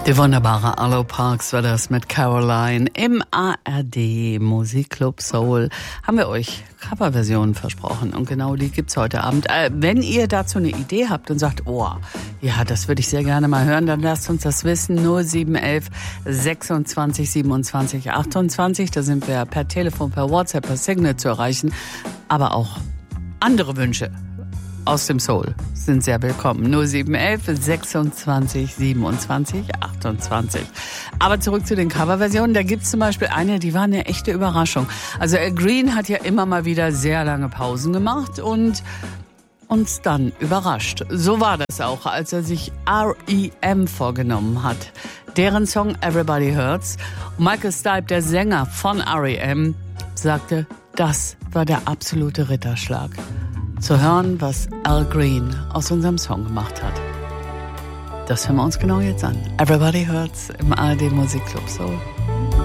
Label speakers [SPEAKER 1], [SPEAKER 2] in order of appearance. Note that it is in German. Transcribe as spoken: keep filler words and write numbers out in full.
[SPEAKER 1] Die wunderbare Arlo Parks war das mit Caroline. Im A R D Musikclub Soul haben wir euch Coverversionen versprochen und genau die gibt's heute Abend. Äh, wenn ihr dazu eine Idee habt und sagt, oh, ja, das würde ich sehr gerne mal hören, dann lasst uns das wissen. null sieben elf sechsundzwanzig siebenundzwanzig achtundzwanzig, da sind wir per Telefon, per WhatsApp, per Signal zu erreichen, aber auch andere Wünsche aus dem Soul sind sehr willkommen. null sieben elf sechsundzwanzig siebenundzwanzig achtundzwanzig. Aber zurück zu den Coverversionen. Da gibt's zum Beispiel eine, die war eine echte Überraschung. Also Al Green hat ja immer mal wieder sehr lange Pausen gemacht und uns dann überrascht. So war das auch, als er sich R E M vorgenommen hat. Deren Song Everybody Hurts. Und Michael Stipe, der Sänger von R E M, sagte, das war der absolute Ritterschlag. Zu hören, was Al Green aus unserem Song gemacht hat. Das hören wir uns genau jetzt an. Everybody Hurts im A R D Musikclub Soul.